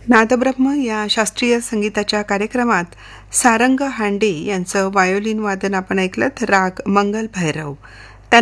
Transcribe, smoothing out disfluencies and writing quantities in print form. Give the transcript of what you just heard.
नादब्रह्म या शास्त्रीय संगीताच्या कार्यक्रमात सारंग हांडे यांचं वायोलिन वादन आपण ऐकलं. राग मंगल भैरव.